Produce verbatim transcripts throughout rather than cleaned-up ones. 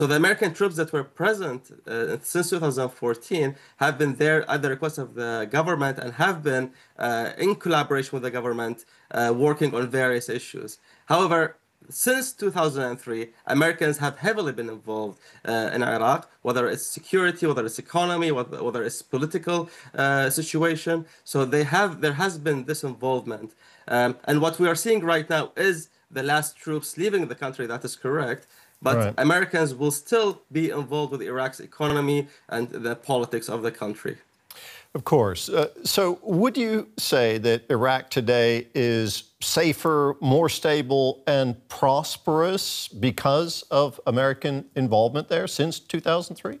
So the American troops that were present uh, since two thousand fourteen have been there at the request of the government and have been uh, in collaboration with the government uh, working on various issues. However, since two thousand three, Americans have heavily been involved uh, in Iraq, whether it's security, whether it's economy, whether, whether it's political uh, situation. So they have there has been this involvement, um, and what we are seeing right now is the last troops leaving the country. That is correct. But Right. Americans will still be involved with Iraq's economy and the politics of the country. Of course. Uh, so would you say that Iraq today is safer, more stable, and prosperous because of American involvement there since two thousand three?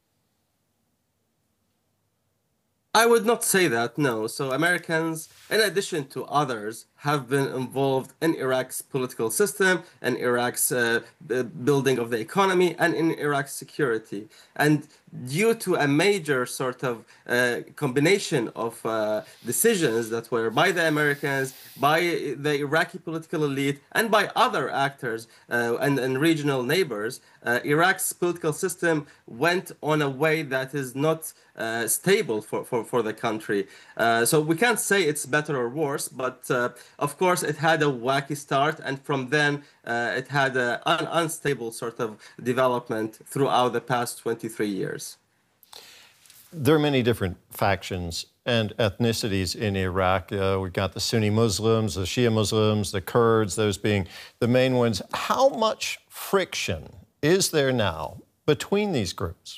I would not say that, no. So Americans, in addition to others, have been involved in Iraq's political system, and Iraq's uh, building of the economy, and in Iraq's security. And due to a major sort of uh, combination of uh, decisions that were by the Americans, by the Iraqi political elite, and by other actors uh, and, and regional neighbors, uh, Iraq's political system went on a way that is not uh, stable for, for, for the country. Uh, so we can't say it's better or worse, but uh, of course, it had a wacky start, and from then uh, it had a, an unstable sort of development throughout the past twenty-three years. There are many different factions and ethnicities in Iraq. Uh, we've got the Sunni Muslims, the Shia Muslims, the Kurds, those being the main ones. How much friction is there now between these groups?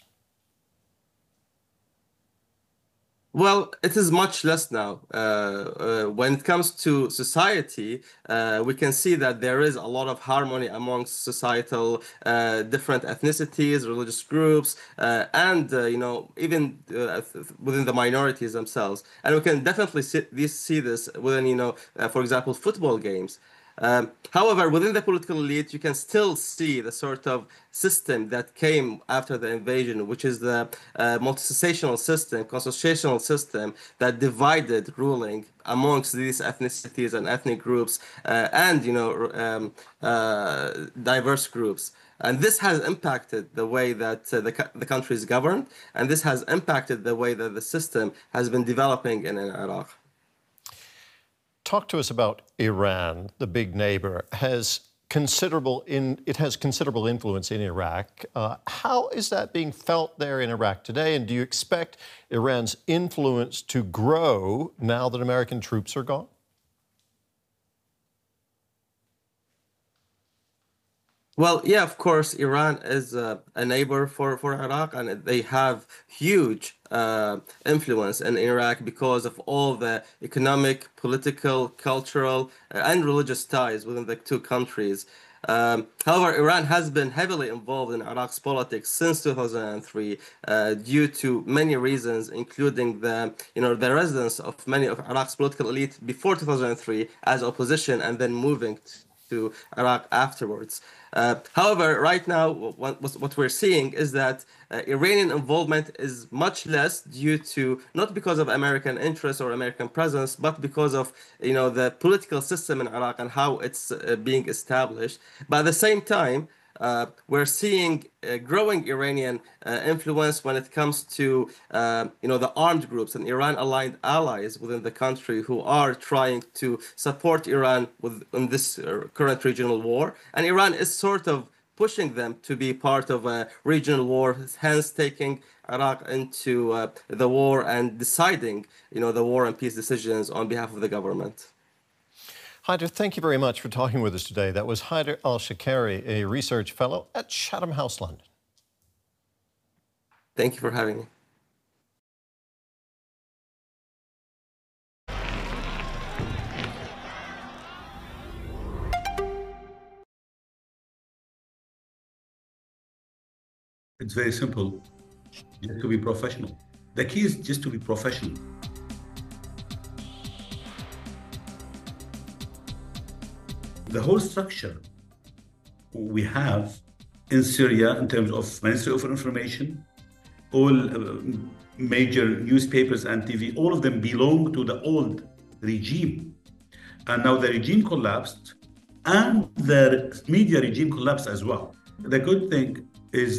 Well, it is much less now. Uh, uh, when it comes to society, uh, we can see that there is a lot of harmony amongst societal uh, different ethnicities, religious groups, uh, and uh, you know even uh, within the minorities themselves. And we can definitely see this, see this within you know, uh, for example, football games. Um, however, within the political elite, you can still see the sort of system that came after the invasion, which is the uh, multi-sensational system, constitutional system that divided ruling amongst these ethnicities and ethnic groups uh, and, you know, um, uh, diverse groups. And this has impacted the way that uh, the, the country is governed, and this has impacted the way that the system has been developing in, in Iraq. Talk to us about Iran, the big neighbor. Has considerable in it has considerable influence in Iraq. Uh, how is that being felt there in Iraq today? And do you expect Iran's influence to grow now that American troops are gone? Well, yeah, of course, Iran is uh, a neighbor for, for Iraq, and they have huge uh, influence in Iraq because of all the economic, political, cultural, uh, and religious ties within the two countries. Um, however, Iran has been heavily involved in Iraq's politics since two thousand three uh, due to many reasons, including the, you know, the residence of many of Iraq's political elite before two thousand three as opposition and then moving to Iraq afterwards. Uh, however, right now, what, what we're seeing is that uh, Iranian involvement is much less due to, not because of American interest or American presence, but because of, you know, the political system in Iraq and how it's uh, being established. But at the same time, uh, we're seeing uh, growing Iranian uh, influence when it comes to, uh, you know, the armed groups and Iran-aligned allies within the country who are trying to support Iran with in this uh, current regional war. And Iran is sort of pushing them to be part of a regional war, hence taking Iraq into uh, the war and deciding, you know, the war and peace decisions on behalf of the government. Haider, thank you very much for talking with us today. That was Haider Al-Shakeri, a research fellow at Chatham House, London. Thank you for having me. It's very simple. You have to be professional. The key is just to be professional. The whole structure we have in Syria in terms of Ministry of Information, all uh, major newspapers and T V, all of them belong to the old regime. And now the regime collapsed and the media regime collapsed as well. The good thing is